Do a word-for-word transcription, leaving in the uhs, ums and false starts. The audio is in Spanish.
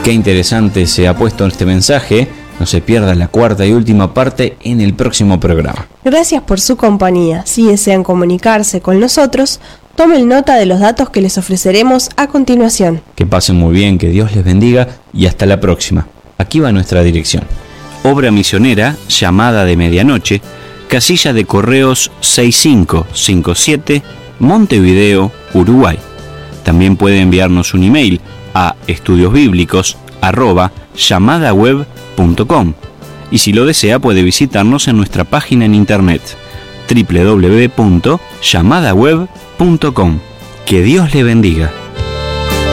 Qué interesante se ha puesto este mensaje. No se pierda la cuarta y última parte en el próximo programa. Gracias por su compañía. Si desean comunicarse con nosotros, tomen nota de los datos que les ofreceremos a continuación. Que pasen muy bien, que Dios les bendiga y hasta la próxima. Aquí va nuestra dirección. Obra Misionera, Llamada de Medianoche, Casilla de Correos seis cinco cinco siete, Montevideo, Uruguay. También puede enviarnos un email a estudiosbíblicos arroba llamadaweb punto com y si lo desea puede visitarnos en nuestra página en internet doble u doble u doble u punto llamadaweb punto com. Que Dios le bendiga.